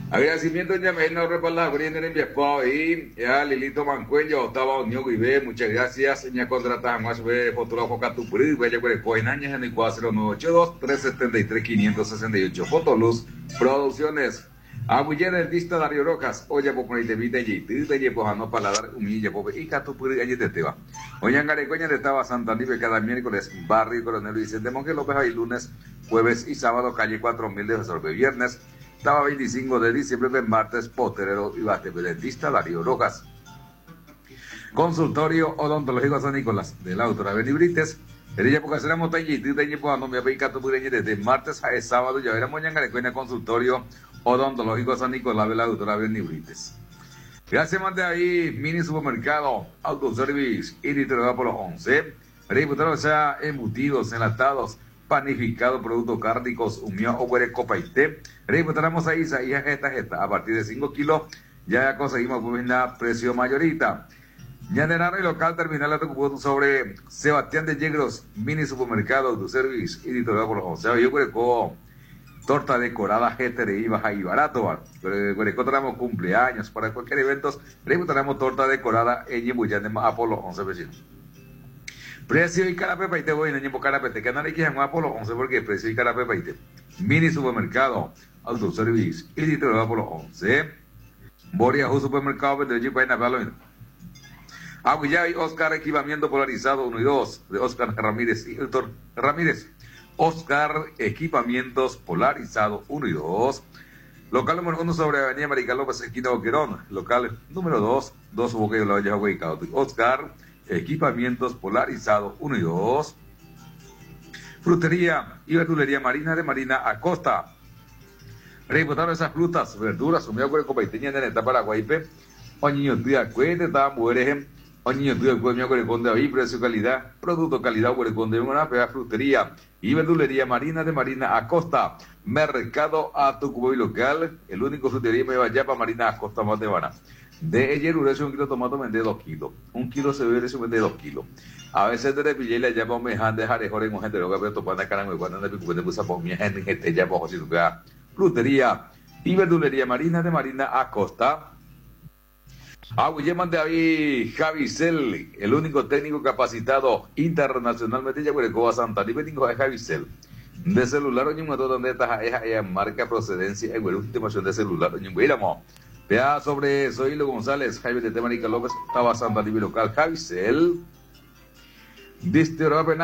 Agradecimiento ya me no repala en el Biaspo y ya Lilito Mancuello, estaba Unión Guibé, muchas gracias, seña contrata más ve fotógrafo Catupri, vaya por el Coinaña en el 4982 373 568 Fotoluz Producciones. Abuye dentista Darío Rojas, oye por ahí te vi de allí, te llevo a no paladar humilla pobre y Catupri allí te va. Oye en Garecoña de estaba Santa Libre cada miércoles, Barrio Coronel Vicente Monge López ahí lunes, jueves y sábado calle 4000 de Resolve viernes. Estaba 25 de diciembre de martes, poterero y dentista Darío Rojas. Consultorio odontológico San Nicolás de la autora Benibrites. El día porque será montañita y de no me aplica tu desde martes a sábado ya veremos en el consultorio odontológico San Nicolás de la autora Benibrites. Gracias, mande ahí, mini supermercado, autoservice y distribuidor por los 11. Diputado sea embutidos, enlatados, panificado, productos cárnicos, unión o copa y té. Reportamos ahí, esta, a partir de 5 kilos, ya conseguimos una precio mayorita. Ñanerano y local terminal de tu sobre Sebastián de Yegros, mini supermercado, tu service, y editorial por los 11. Yo creo que torta decorada GTRI baja y barato, pero tenemos cumpleaños, para cualquier evento, tenemos torta decorada en Yembuyan por los 11 vecinos. Precio y carape paite voy en el carape que no le quieran más por los 11 porque precio y carape paite. Mini supermercado, autoservice y distribuidor por los 11. Boria supermercado de allí para Navarro. Aguillay Oscar equipamiento polarizado 1 y 2 de Oscar Ramírez y Héctor Ramírez. Oscar equipamientos polarizado 1 y 2. Local número 1 sobre Avenida Marica López, esquina Boquerón. Local número 2, 2 Boquerón, la Valle ubicado. Oscar equipamientos polarizados 1 y 2. Frutería y verdulería Marina de Marina Acosta. Reportaron esas frutas, verduras, sumido con el copaiteña en el etapa Paraguaype. Oñiño tuya cuete, estaba muerejem. Oñiño tuya cuete, con el conde ahí, precio calidad, producto calidad, con el conde una pega frutería y verdulería Marina de Marina Acosta. Mercado a Tucubo y local, el único frutería me va allá para Marina Acosta más de Vana. De ayer urece 1 kilo de tomate vende 2 kilos. 1 kilo se ve eso vende 2 kilos. A veces de repille le llama me han de jarejor en gente lo que veo topando cara me cuando de pico de pusa por mi gente ya bajo si tuca frutería y verdulería Marina de Marina Acosta. Llaman de ahí Javi Cel, el único técnico capacitado internacionalmente ya por Santa Libre de Javi Cel. De celular oye un donde está esa marca procedencia en la última de celular oye miramos. Vea sobre Zoilo González, Jaime de Temarica López, estaba Santa Libre local, Javi Cel. Distribuidor